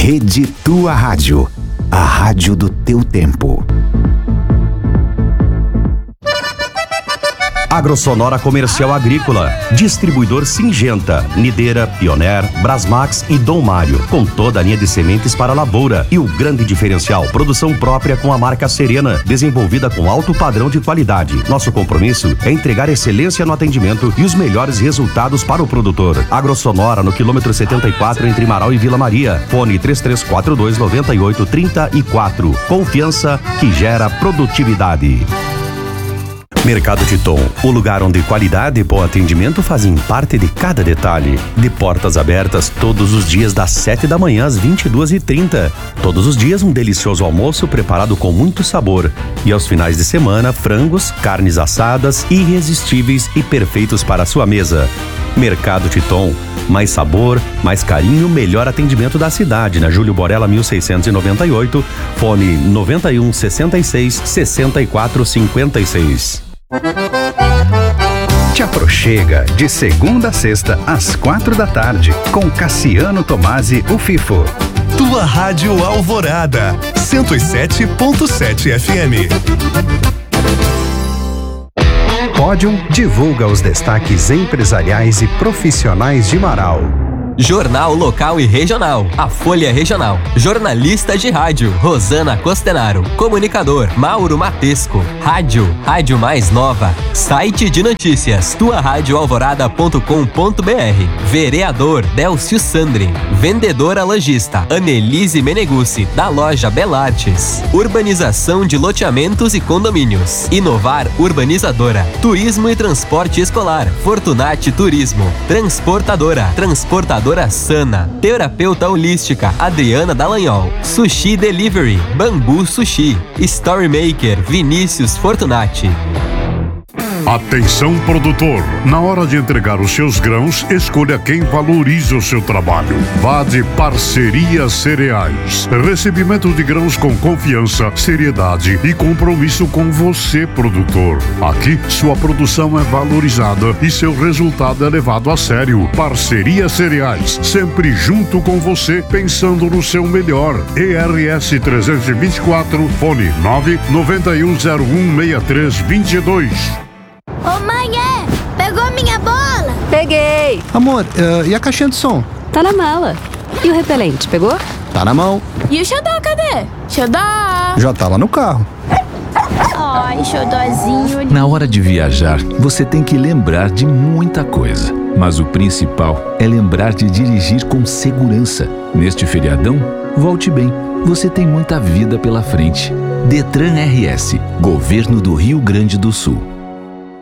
Rede Tua Rádio, a rádio do teu tempo. Agrosonora Comercial Agrícola, distribuidor Singenta, Nideira, Pioneer, Brasmax e Dom Mário, com toda a linha de sementes para a lavoura e o grande diferencial, produção própria com a marca Serena, desenvolvida com alto padrão de qualidade. Nosso compromisso é entregar excelência no atendimento e os melhores resultados para o produtor. Agrosonora no quilômetro 74 entre Marau e Vila Maria. Fone 3342-9834. Confiança que gera produtividade. Mercado Titon, o lugar onde qualidade e bom atendimento fazem parte de cada detalhe. De portas abertas todos os dias das 7 da manhã às 22h30. Todos os dias um delicioso almoço preparado com muito sabor. E aos finais de semana, frangos, carnes assadas, irresistíveis e perfeitos para a sua mesa. Mercado Titon, mais sabor, mais carinho, melhor atendimento da cidade, na Júlio Borella 1698, fone 91 66 64 56. Te aproxega de segunda a sexta às 4 da tarde com Cassiano Tomasi, o FIFO. Tua Rádio Alvorada, 107.7 FM. Pódium divulga os destaques empresariais e profissionais de Marau. Jornal Local e Regional, a Folha Regional. Jornalista de rádio, Rosana Costenaro. Comunicador, Mauro Matesco. Rádio Mais Nova. Site de notícias, tuaradioalvorada.com.br. Vereador, Délcio Sandri. Vendedora lojista, Anelise Meneguzzi, da loja Belartes. Urbanização de loteamentos e condomínios. Inovar Urbanizadora. Turismo e transporte escolar, Fortunati Turismo. Transportadora Sana. Terapeuta holística, Adriana Dallagnol. Sushi Delivery, Bambu Sushi. Storymaker, Vinícius Fortunati. Atenção, produtor! Na hora de entregar os seus grãos, escolha quem valoriza o seu trabalho. Vá de Parceria Cereais. Recebimento de grãos com confiança, seriedade e compromisso com você, produtor. Aqui, sua produção é valorizada e seu resultado é levado a sério. Parceria Cereais, sempre junto com você, pensando no seu melhor. ERS 324, fone 991016322. Ô mãe, pegou minha bola? Peguei! Amor, e a caixinha de som? Tá na mala. E o repelente, pegou? Tá na mão. E o xodó, cadê? Xodó! Já tá lá no carro. Ai, xodózinho. Na hora de viajar, você tem que lembrar de muita coisa. Mas o principal é lembrar de dirigir com segurança. Neste feriadão, volte bem. Você tem muita vida pela frente. Detran RS, Governo do Rio Grande do Sul.